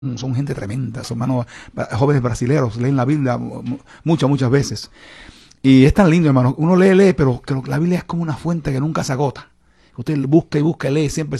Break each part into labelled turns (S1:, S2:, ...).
S1: son gente tremenda, son hermanos jóvenes brasileños, leen la Biblia muchas veces. Y es tan lindo, hermano. Uno lee, pero la Biblia es como una fuente que nunca se agota. Usted busca y busca y lee, siempre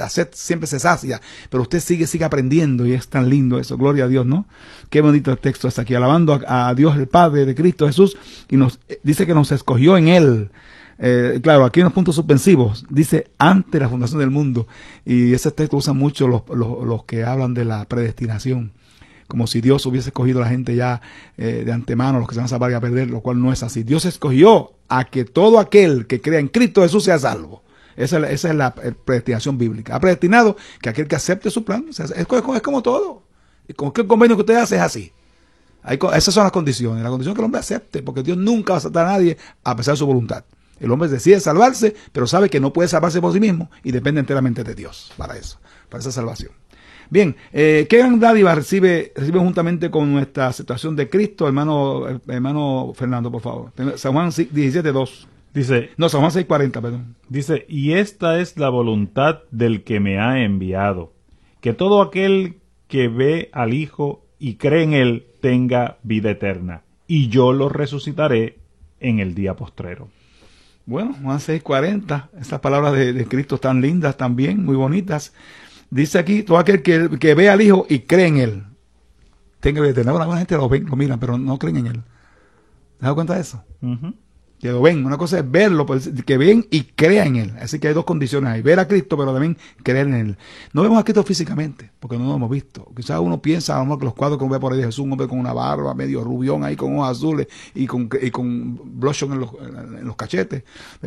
S1: se sacia, pero usted sigue aprendiendo y es tan lindo eso. Gloria a Dios, ¿no? Qué bonito el texto hasta aquí, alabando a Dios el Padre de Cristo Jesús, y nos dice que nos escogió en Él. Claro, aquí hay unos puntos suspensivos, dice antes de la fundación del mundo, y ese texto usan mucho los que hablan de la predestinación, como si Dios hubiese escogido a la gente ya de antemano, los que se van a salvar y a perder, lo cual no es así. Dios escogió a que todo aquel que crea en Cristo Jesús sea salvo. Esa es la predestinación bíblica. Ha predestinado que aquel que acepte su plan, es como todo. Y con qué convenio que usted hace es así. Esas son las condiciones. La condición es que el hombre acepte, porque Dios nunca va a aceptar a nadie a pesar de su voluntad. El hombre decide salvarse, pero sabe que no puede salvarse por sí mismo y depende enteramente de Dios para eso, para esa salvación. Bien, ¿qué gran dádiva recibe juntamente con nuestra aceptación de Cristo, hermano Fernando, por favor? San Juan 17:2.
S2: Dice,
S1: no, San Juan 6:40, perdón.
S2: Dice, y esta es la voluntad del que me ha enviado, que todo aquel que ve al Hijo y cree en Él tenga vida eterna, y yo lo resucitaré en el día postrero.
S1: Bueno, Juan 6:40, esas palabras de Cristo tan lindas también, muy bonitas. Dice aquí, todo aquel que ve al Hijo y cree en Él, tenga vida eterna. Bueno, alguna gente lo miran, pero no creen en Él. ¿Te has dado cuenta de eso? Que lo ven, una cosa es verlo, que ven y crean en Él. Así que hay dos condiciones ahí, ver a Cristo, pero también creer en Él. No vemos a Cristo físicamente, porque no lo hemos visto. Quizás uno piensa, a lo mejor, que los cuadros que uno ve por ahí de Jesús, un hombre con una barba, medio rubión ahí, con ojos azules y con blush en los cachetes.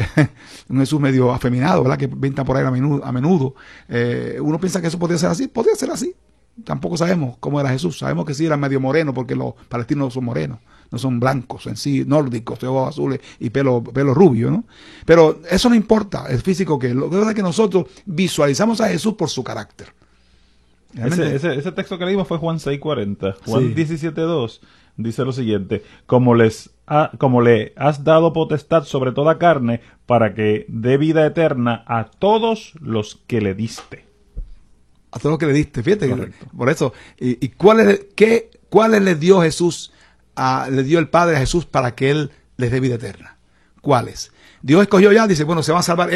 S1: Un Jesús medio afeminado, ¿verdad? Que pinta por ahí a menudo. Uno piensa que eso podría ser así. Tampoco sabemos cómo era Jesús. Sabemos que sí era medio moreno, porque los palestinos no son morenos, no son blancos en sí, nórdicos, de ojos azules y pelo rubio, ¿no? Pero eso no importa, el físico que es. Lo que pasa es que nosotros visualizamos a Jesús por su carácter.
S2: Ese texto que leímos fue Juan 6:40. Juan 17:2 dice lo siguiente: como le has dado potestad sobre toda carne, para que dé vida eterna a todos los que le diste.
S1: A todos los que le diste, fíjate. Correcto. Por eso, ¿y cuáles le dio Jesús? Le dio el Padre a Jesús para que Él les dé vida eterna. ¿Cuáles? Dios escogió ya, dice, bueno, se van a salvar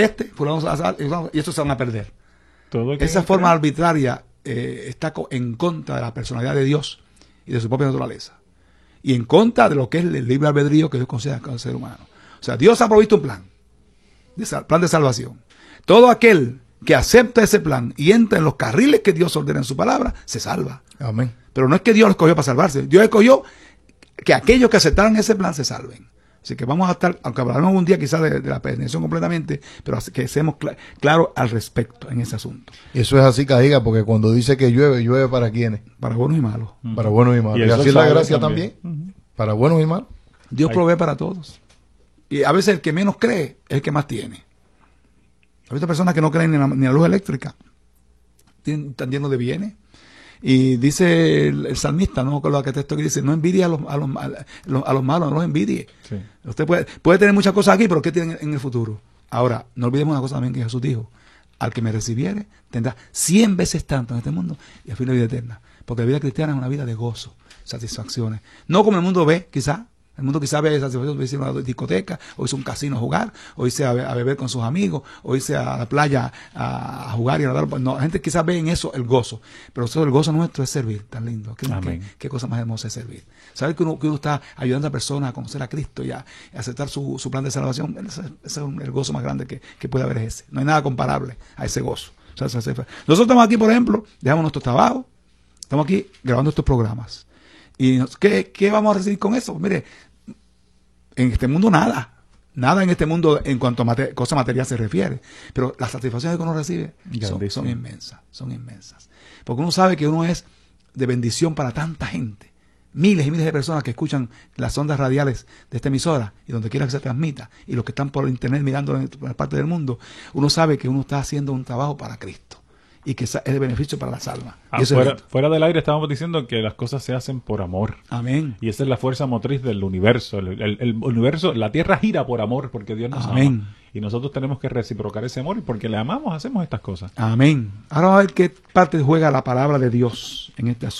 S1: y estos se van a perder. Esa forma arbitraria está en contra de la personalidad de Dios y de su propia naturaleza. Y en contra de lo que es el libre albedrío que Dios concede a cada ser humano. O sea, Dios ha provisto un plan de salvación. Todo aquel que acepta ese plan y entra en los carriles que Dios ordena en su palabra, se salva. Amén. Pero no es que Dios lo escogió para salvarse. Dios escogió que aquellos que aceptaron ese plan se salven. Así que vamos a estar, aunque hablaremos un día quizás de la predestinación completamente, pero que seamos claros al respecto en ese asunto.
S3: Eso es así, Cajiga, porque cuando dice que llueve ¿para quiénes?
S1: Para buenos y malos.
S3: Para buenos y malos. Y así es la gracia también. Para buenos y malos.
S1: Dios provee para todos. Y a veces el que menos cree es el que más tiene. Hay otras personas que no creen ni en la luz eléctrica. Están llenos de bienes. Y dice el salmista, no con lo que texto que dice, no envidie a los malos, no los envidie. Sí. Usted puede tener muchas cosas aquí, pero ¿qué tiene en el futuro? Ahora, no olvidemos una cosa también que Jesús dijo: al que me recibiere, tendrá 100 veces tanto en este mundo y al fin la vida eterna. Porque la vida cristiana es una vida de gozo, satisfacciones. No como el mundo ve, quizás. El mundo quizás ve satisfacción, irse a una discoteca, o irse a un casino a jugar, o irse a beber con sus amigos, o irse a la playa a jugar y a nadar. No, la gente quizás ve en eso el gozo, pero el gozo nuestro es servir, tan lindo. ¿Qué cosa más hermosa es servir? Saber que uno está ayudando a personas a conocer a Cristo y a aceptar su plan de salvación, ese es el gozo más grande que puede haber ese. No hay nada comparable a ese gozo. Nosotros estamos aquí, por ejemplo, dejamos nuestro trabajo, estamos aquí grabando estos programas. ¿Y qué vamos a recibir con eso? Mire, en este mundo nada en este mundo en cuanto a cosa material se refiere, pero las satisfacciones que uno recibe son inmensas, porque uno sabe que uno es de bendición para tanta gente, miles y miles de personas que escuchan las ondas radiales de esta emisora y donde quiera que se transmita, y los que están por internet mirando en parte del mundo. Uno sabe que uno está haciendo un trabajo para Cristo y que es de beneficio para las almas.
S2: Fuera del aire estábamos diciendo que las cosas se hacen por amor.
S1: Amén.
S2: Y esa es la fuerza motriz del universo. El universo, la tierra gira por amor porque Dios nos ama. Y nosotros tenemos que reciprocar ese amor y porque le amamos hacemos estas cosas.
S1: Amén. Ahora vamos a ver qué parte juega la palabra de Dios en este asunto.